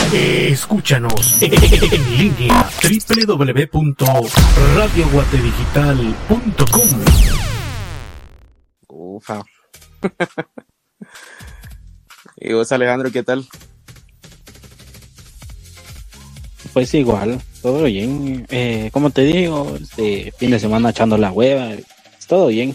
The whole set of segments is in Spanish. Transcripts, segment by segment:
Escúchanos en línea www.radioguatedigital.com. Ufa. ¿Y vos, Alejandro, qué tal? Pues igual, todo bien. Como te digo, este fin de semana echando la hueva, todo bien.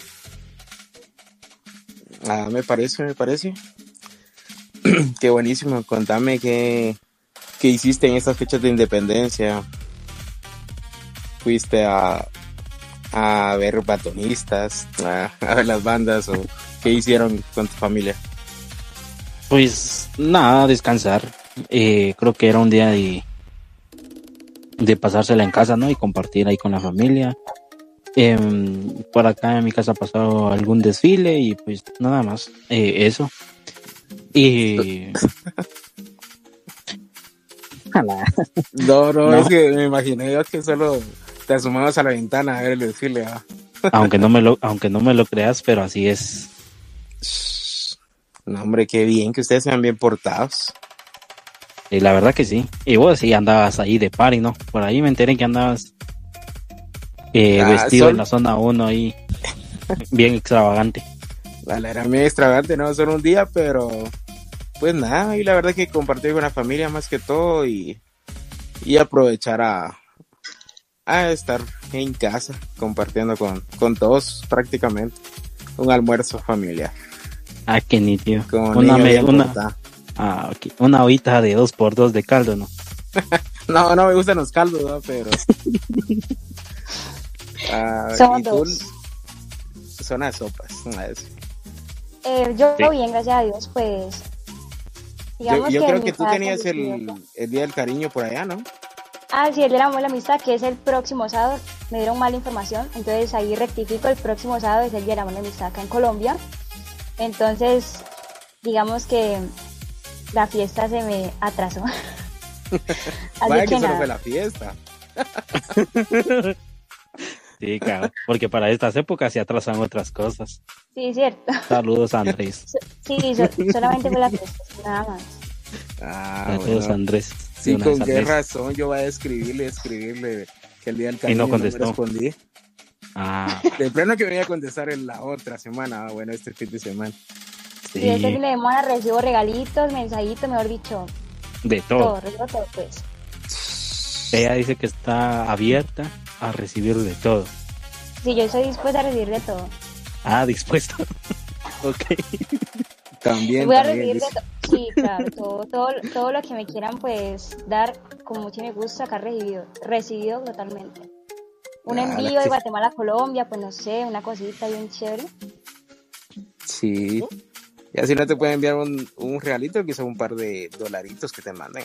Me parece. Qué buenísimo. Contame qué hiciste en estas fechas de independencia. ¿Fuiste a ver batonistas, a ver las bandas, o qué hicieron con tu familia? Pues nada, descansar. Creo que era un día de pasársela en casa, ¿no? Y compartir ahí con la familia. Por acá en mi casa ha pasado algún desfile y pues nada más, eso. Y No, es que me imaginé yo que solo te asomabas a la ventana a ver el desfile. aunque no me lo creas, pero así es. No, hombre, qué bien que ustedes sean bien portados. Y la verdad que sí. Y vos sí andabas ahí de party, ¿no? Por ahí me enteré que andabas vestido en la zona 1 ahí, bien extravagante. Vale, era muy extravagante, ¿no? Solo un día, pero pues nada, y la verdad que compartir con la familia más que todo y aprovechar a estar en casa compartiendo con todos prácticamente un almuerzo familiar. Ah, qué nítido. Una ollita de 2x2 de caldo, ¿no? No me gustan los caldos, ¿no? Pero son ¿y tú? dos. Son las sopas. Yo Sí. bien, gracias a Dios, pues. Yo que creo en que mi tú casa tenías sí, el Día del Cariño por allá, ¿no? sí, el del amor y la amistad, que es el próximo sábado. Me dieron mala información, entonces ahí rectifico. El próximo sábado es el Día del amor y la amistad acá en Colombia. Entonces, digamos que la fiesta se me atrasó. Vaya Así que que solo nada. fue la fiesta. Sí, claro, porque para estas épocas se atrasan otras cosas. Sí, cierto. Saludos, Andrés. Solamente fue la fiesta, nada más. Saludos, Bueno. Andrés. Sí, De una con vez, qué Andrés. razón yo voy a escribirle que el Día del Y Cariño no no me contestó. respondí. Ah, De plano que me iba a contestar en la otra semana, bueno, este fin de semana. Y este sí, fin de semana recibo regalitos, mensajitos, mejor dicho, de todo. recibo todo, pues. Ella dice que está abierta a recibir de todo. Sí, yo estoy dispuesta a recibir de todo. Ah, dispuesto. Ok. También, Voy a también, recibir de dice. todo. Sí, claro, todo lo que me quieran pues dar con mucho me gusta, acá recibido totalmente. Un envío de Guatemala a Colombia, pues no sé, una cosita bien chévere. Sí. Y así no te pueden enviar un regalito, quizá un par de dolaritos que te manden.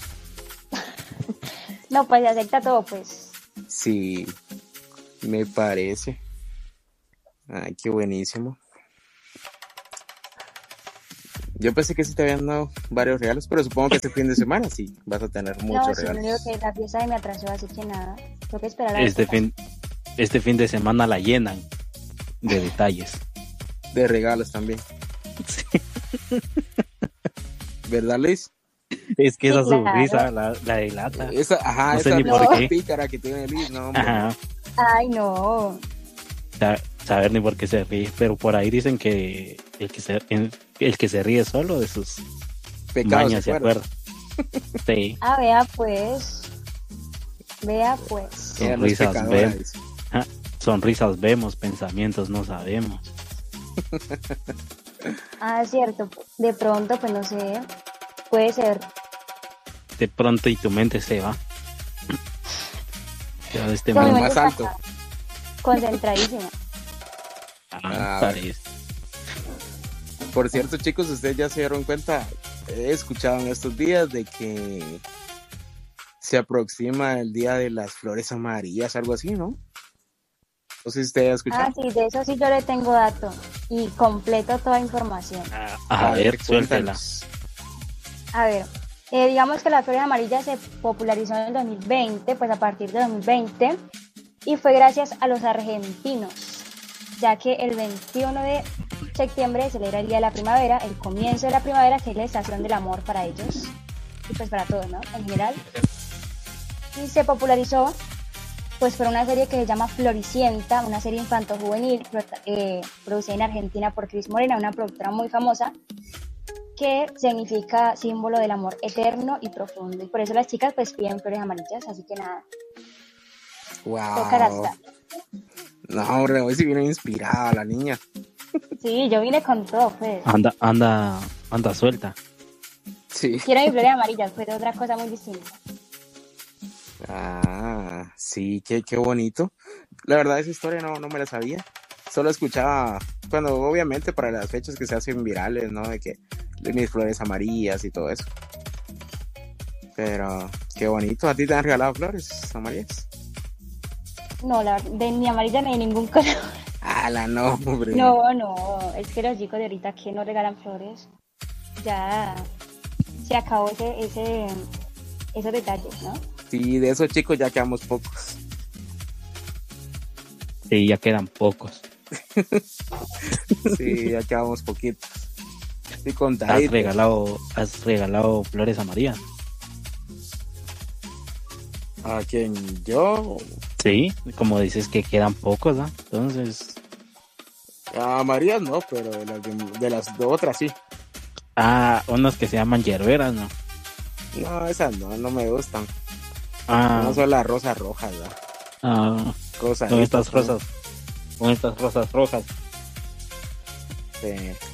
No, pues se acepta todo, pues. Sí, me parece. Ay, qué buenísimo. Yo pensé que sí te habían dado varios regalos, pero supongo que este fin de semana sí vas a tener muchos No, sí, yo digo regalos. que la fiesta se me atrasó, así que nada. Tengo que esperar a Este fin de semana la llenan de detalles. De regalos también. Sí. ¿Verdad, Luis? Es que Sí, esa claro. sonrisa la delata. Esa No sé esa ni por risa qué. pícara que tiene Luis, no, hombre. Ajá. Ay, no. Saber ni por qué se ríe, pero por ahí dicen que el que se ríe solo de sus Pecados mañas se acuerda. Sí, Ah, vea pues. Vea pues. Ella no es sonrisas pecadora, vemos, dice. sonrisas vemos, pensamientos no sabemos. Ah, es cierto. De pronto, pues no sé. Puede ser. De pronto y tu mente se va. Ya de este Con mi mundo. Más mente alto. está concentradísima. Parece. Por cierto, chicos, ustedes ya se dieron cuenta, he escuchado en estos días de que se aproxima el día de las flores amarillas, algo así, ¿no? No sé si usted ha escuchado. Ah, sí, de eso sí yo le tengo dato. Y completo toda información. A ver, suéltela. cuéntanos. A ver, digamos que las flores amarillas se popularizó en el 2020, pues a partir de 2020, y fue gracias a los argentinos, ya que el 21 de septiembre se celebra el Día de la Primavera, el comienzo de la primavera, que es la estación del amor para ellos. y pues para todos, ¿no? En general. Y se popularizó pues por una serie que se llama Floricienta, una serie infanto-juvenil producida en Argentina por Cris Morena, una productora muy famosa, que significa símbolo del amor eterno y profundo. Y por eso las chicas pues piden flores amarillas, así que nada, toca Wow. adaptar. No, hombre, hoy sí viene inspirada la niña. Sí, yo vine con todo, pues. Anda suelta. Sí. Quiero mis flores amarillas, pues otra cosa muy distinta. Ah, sí, qué bonito. La verdad, esa historia no me la sabía. Solo escuchaba cuando, obviamente, para las fechas que se hacen virales, ¿no? De mis flores amarillas y todo eso. Pero, qué bonito. ¿A ti te han regalado flores amarillas? No, de ni amarilla ni de ningún color. ¡Hala, no, hombre! No, es que los chicos de ahorita que no regalan flores, ya se acabó esos detalles, ¿no? Sí, de esos chicos ya quedamos pocos. Sí, ya quedan pocos. Sí, ya quedamos poquitos. Sí, ¿Has contaditos. regalado flores amarillas? ¿A quién? ¿Yo? Sí, como dices que quedan pocos, ¿no? Entonces, A María no, pero de las otras sí. unas que se llaman hierberas, ¿no? No, esas no me gustan. Ah, No son las rosas rojas, ¿no? ah, Cosas. con estas rosas rojas. Sí,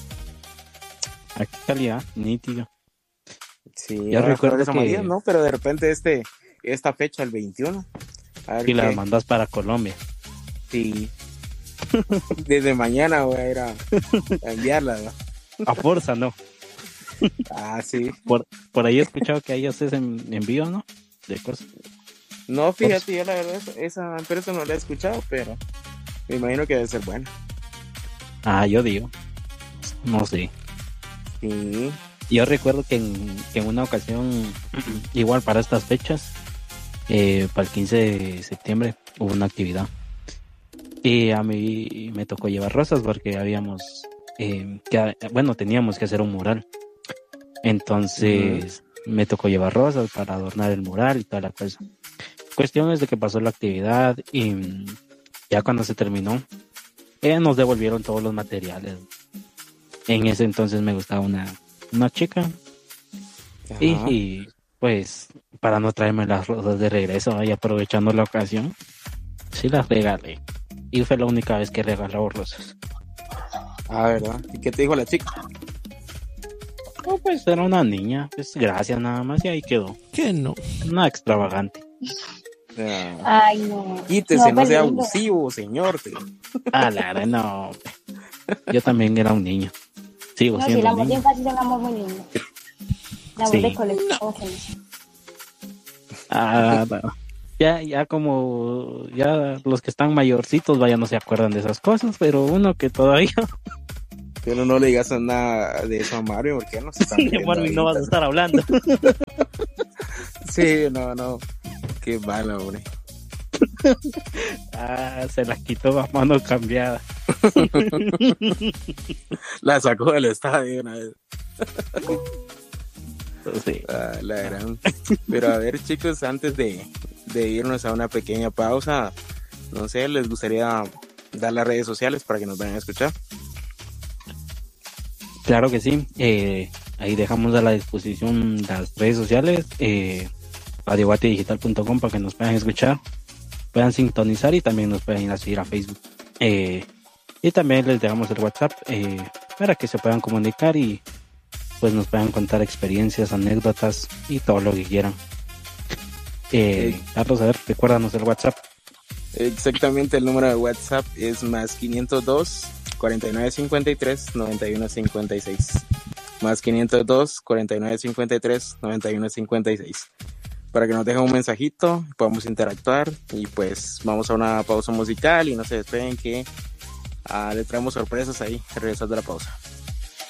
¿A qué calidad? Nítido. sí, Yo ahora recuerdo flores amarillas, que ¿no? Pero de repente esta fecha, el 21. A ver si las qué. mandas para Colombia. Sí. Desde mañana voy a ir a enviarlas, ¿no? A fuerza, ¿no? Ah, sí. Por ahí he escuchado que hay haces envío, ¿no? De cosas. No, fíjate, yo la verdad, esa empresa no la he escuchado, pero me imagino que debe ser buena. Yo digo. No sé. Sí. Yo recuerdo que en una ocasión, igual para estas fechas, para el 15 de septiembre, hubo una actividad. Y a mí me tocó llevar rosas porque teníamos que hacer un mural. Entonces, me tocó llevar rosas para adornar el mural y toda la cosa. Cuestión es de que pasó la actividad y ya cuando se terminó, nos devolvieron todos los materiales. En ese entonces me gustaba una chica Ajá. y pues para no traerme las rosas de regreso y aprovechando la ocasión, sí las regalé. Y fue la única vez que regaló rosas. Ah, ¿verdad? ¿Y qué te dijo la chica? No, pues era una niña, pues gracias nada más y ahí quedó. ¿Qué no? Nada extravagante. Ay, no. Quítese, no sea lindo. abusivo, señor. No. Yo también era un niño. Sigo No, sí, el siendo un amor de niño. infancia es un amor muy lindo. El amor Sí. de colegio, como se dice. No. Ya como ya los que están mayorcitos vaya no se acuerdan de esas cosas, pero uno que todavía Pero no le digas nada de eso a Mario, porque no se está metiendo Marvin no vas a ahorita. estar hablando. Sí, no. Qué malo, hombre. Se la quitó a mano cambiada. La sacó del estadio una vez. Sí. La gran. Pero a ver, chicos, antes de irnos a una pequeña pausa, no sé, ¿les gustaría dar las redes sociales para que nos vayan a escuchar? Claro que sí. Ahí dejamos a la disposición las redes sociales, radioguatedigital.com, para que nos puedan escuchar, puedan sintonizar y también nos pueden ir a seguir a Facebook. Y también les dejamos el WhatsApp para que se puedan comunicar y pues nos puedan contar experiencias, anécdotas y todo lo que quieran. Carlos, a ver, recuérdanos el WhatsApp. Exactamente, el número de WhatsApp es más 502 4953 9156. Más 502 4953 9156. Para que nos dejen un mensajito, podamos interactuar y pues vamos a una pausa musical y no se despeguen que le traemos sorpresas ahí, regresando a la pausa.